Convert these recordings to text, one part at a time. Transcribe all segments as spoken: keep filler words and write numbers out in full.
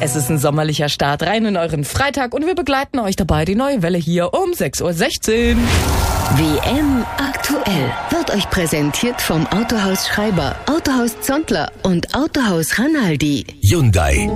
Es ist ein sommerlicher Start rein in euren Freitag und wir begleiten euch dabei die neue Welle hier um sechs Uhr sechzehn. W M aktuell wird euch präsentiert vom Autohaus Schreiber, Autohaus Zontler und Autohaus Ranaldi. Hyundai.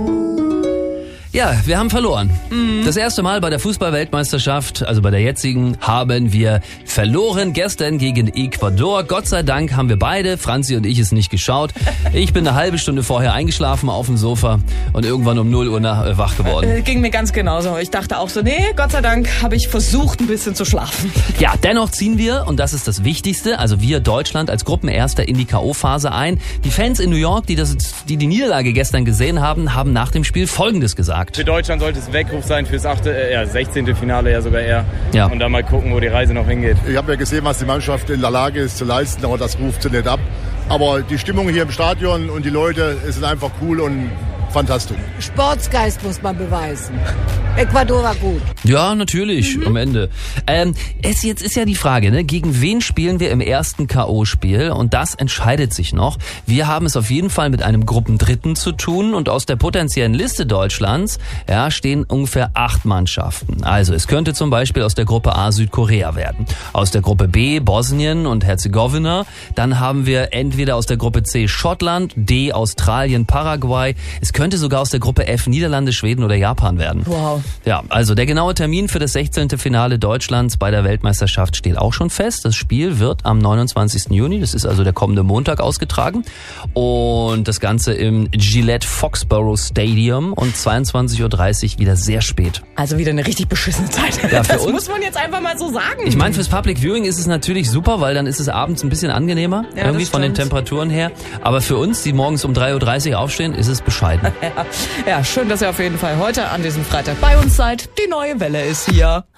Ja, wir haben verloren. Mhm. Das erste Mal bei der Fußball-Weltmeisterschaft, also bei der jetzigen, haben wir verloren. Gestern gegen Ecuador. Gott sei Dank haben wir beide, Franzi und ich, es nicht geschaut. Ich bin eine halbe Stunde vorher eingeschlafen auf dem Sofa und irgendwann um null Uhr nach, äh, wach geworden. Äh, ging mir ganz genauso. Ich dachte auch so, nee, Gott sei Dank habe ich versucht, ein bisschen zu schlafen. Ja, dennoch ziehen wir, und das ist das Wichtigste, also wir Deutschland als Gruppenerster in die K O-Phase ein. Die Fans in New York, die, das, die die Niederlage gestern gesehen haben, haben nach dem Spiel Folgendes gesagt. Für Deutschland sollte es Weckruf sein fürs achte, äh, ja, sechzehnte Finale ja sogar eher. Ja. Und dann mal gucken, wo die Reise noch hingeht. Ich habe ja gesehen, was die Mannschaft in der Lage ist zu leisten, aber das ruft sie nicht ab. Aber die Stimmung hier im Stadion und die Leute sind einfach cool und fantastisch. Sportsgeist muss man beweisen. Ecuador war gut. Ja, natürlich, mhm. am Ende. Ähm, es jetzt ist ja die Frage, ne, gegen wen spielen wir im ersten K O-Spiel? Und das entscheidet sich noch. Wir haben es auf jeden Fall mit einem Gruppendritten zu tun und aus der potenziellen Liste Deutschlands, ja, stehen ungefähr acht Mannschaften. Also es könnte zum Beispiel aus der Gruppe A Südkorea werden, aus der Gruppe B Bosnien und Herzegowina. Dann haben wir entweder aus der Gruppe C Schottland, D Australien, Paraguay. Es könnte sogar aus der Gruppe F Niederlande, Schweden oder Japan werden. Wow. Ja, also der genaue Termin für das sechzehnte Finale Deutschlands bei der Weltmeisterschaft steht auch schon fest. Das Spiel wird am neunundzwanzigsten Juni, das ist also der kommende Montag, ausgetragen. Und das Ganze im Gillette Foxborough Stadium und zweiundzwanzig Uhr dreißig wieder sehr spät. Also wieder eine richtig beschissene Zeit. Ja, für das uns, muss man jetzt einfach mal so sagen. Ich meine, fürs Public Viewing ist es natürlich super, weil dann ist es abends ein bisschen angenehmer, ja, irgendwie von den Temperaturen her. Aber für uns, die morgens um drei Uhr dreißig aufstehen, ist es bescheiden. Ja, ja, schön, dass ihr auf jeden Fall heute an diesem Freitag bei uns seid. Die neue Welle ist hier.